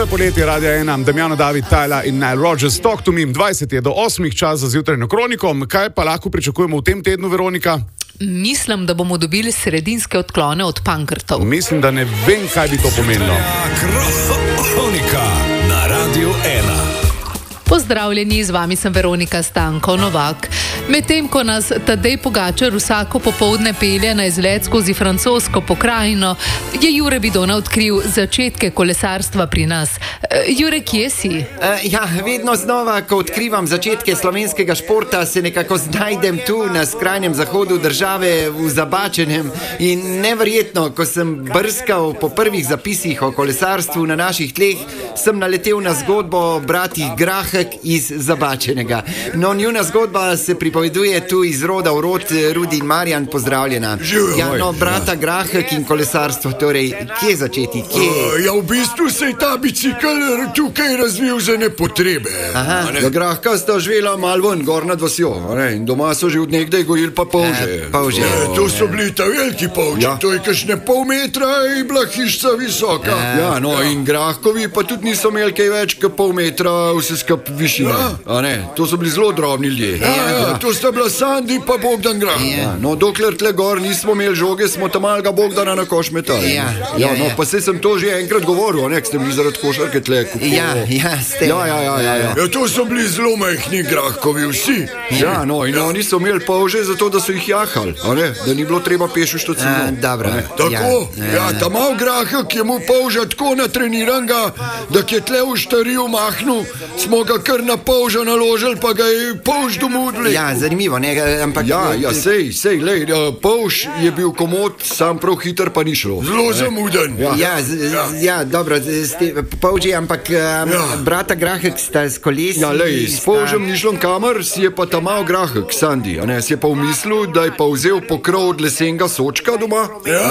poletje Radia 1, Damjano, David, Tyler in Nile Rodgers, Talk to Me, 20 je do 8, čas za zjutrajno kroniko. Kaj pa lahko pričakujemo v tem tednu, Veronika? Mislim, da bomo dobili sredinske odklone od pankrtov. Mislim, da ne vem, kaj bi to pomenilo. Kronika na Radiu 1. Pozdravljeni, z vami sem Veronika Stanko Novak. Medtem ko nas Tadej Pogačar vsako popoldne pelje na izlet skozi francosko pokrajino, je Jure Bidona odkril začetke kolesarstva pri nas. Jure, kje si? Vedno znova, ko odkrivam začetke slovenskega športa, se nekako znajdem tu na skrajnem zahodu države v Zabačenem. In neverjetno, ko sem brskal po prvih zapisih o kolesarstvu na naših tleh, sem naletel na zgodbo bratih Grahek iz Zabačenega. No, njuna zgodba se pripoveduje tu iz roda v rod. Rudi in Marjan, pozdravljena. Brata Grahek in kolesarstvo, torej, kje začeti? V bistvu se je ta bicikl tukaj razvil za nepotrebe. Grahka sta živela malo ven, gor nad vasjo, in doma so že od nekdaj gojili pa polže. To so bili ta veliki polži, to je kakšne pol metra in bila hišca visoka. In Grahkovi pa tudi niso imeli kaj več kot pol metra vse skup višine. To so bili zelo drobni ljudje. To sta bila Sandi pa Bogdan Grah. Dokler tle gor nismo imeli žoge, smo tam malega Bogdana na koš metali. Pa se sem to že enkrat govoril, nek ste bili zaradi košarke tle. Ste. To so bili zelo majhni Grahkovi vsi. In oni so imeli polže zato, da so jih jahali, da ni bilo treba peš v štocino. Tako, ta mal Grahek je mu polža tako natreniranga, da je tle v štariju mahnu, smo ga kar na polža naložili, pa ga je polž domudli. Zanimivo, ne, ampak... Sej, polž je bil komod, sam prav hiter pa ni šlo. Zelo zamuden. Dobro, polži, ampak brata Grahek sta s kolesi... S polžem ni šlo kamer, si je pa ta mal Grahek, Sandi, si je pa v mislu, da je pa vzel pokrov od lesenega sočka doma.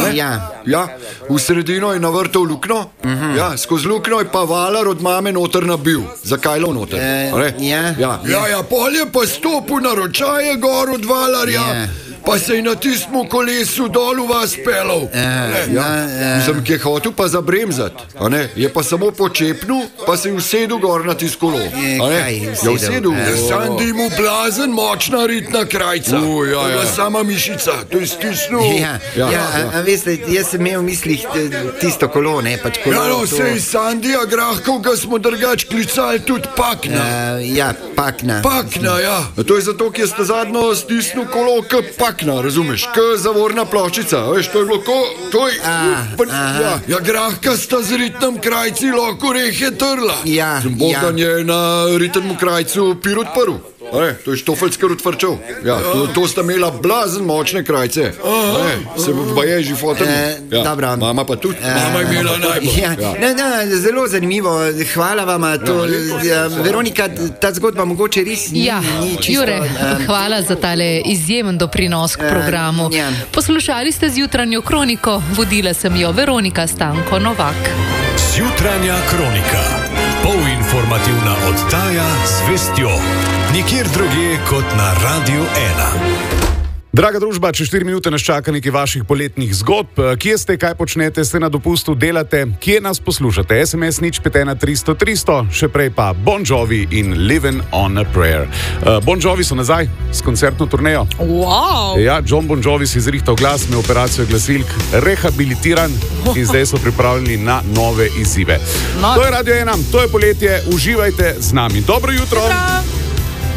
V sredino je navrtal lukno, skozi lukno je pa valar od mame noter nabil, zakajlo noter. Pol je pa stopil na ročaje gor od valarja, pa se je na tistem kolesu dol v vas pelal. Sem ki je hotel pa zabremzat, je pa samo počepnil, pa se je usedel gor na tisto kolo. Usedel. Sandi mu blazen, močna ritna krajca. Sama mišica, to je stisnil. Veste, jaz sem imel v mislih tisto kolo, pač kolo. Sej Sandija Grahkov ga smo drugač klicali tudi Pakna. Pakna. To je zato, ki je sta zadnjo stisnil kolo k Pakna, razumeš, k zavorna ploščica, veš, to je bilo Grahka sta z ritnem krajci lahko rehe trla. Bogdan je na ritnem krajcu pir odprl. To je štofeljski odvrčal. To sta imela blazen močne krajce. Se pa je že fotel. Mama pa tudi. Mama je imela najbolj. Zelo zanimivo, hvala vama. Veronika, ta zgodba mogoče res ni čisto... Jure, hvala za tale izjemen doprinos k programu. Poslušali ste zjutranjo kroniko, vodila sem jo Veronika Stanko Novak. Zjutranja kronika. Polinformativna oddaja z vestjo. Nikjer drugje kot na Radiu 1. Draga družba, čez 4 minute nas čaka nekaj vaših poletnih zgodb. Kje ste, kaj počnete, ste na dopustu, delate, kje nas poslušate? SMS nič 513 300 300, še prej pa Bon Jovi in Living on a Prayer. Bon Jovi so nazaj s koncertno turnejo. Wow! John Bon Jovi si izrihtal glas, imel operacijo glasilk, rehabilitiran in zdaj so pripravljeni na nove izzive. To je Radio 1, to je poletje, uživajte z nami. Dobro jutro!